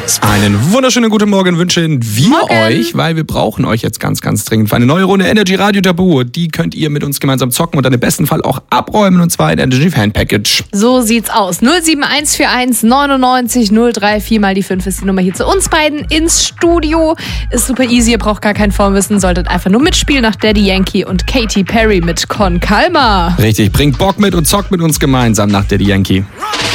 Einen wunderschönen guten Morgen wünschen wir euch, weil wir brauchen euch jetzt ganz, ganz dringend für eine neue Runde Energy Radio Tabu. Die könnt ihr mit uns gemeinsam zocken und dann im besten Fall auch abräumen, und zwar in Energy Fan Package. So sieht's aus. 07141 99 034 mal die 5 ist die Nummer hier zu uns beiden ins Studio. Ist super easy, ihr braucht gar kein Vorwissen, solltet einfach nur mitspielen nach Daddy Yankee und Katy Perry mit Con Calma. Richtig, bringt Bock mit und zockt mit uns gemeinsam nach Daddy Yankee.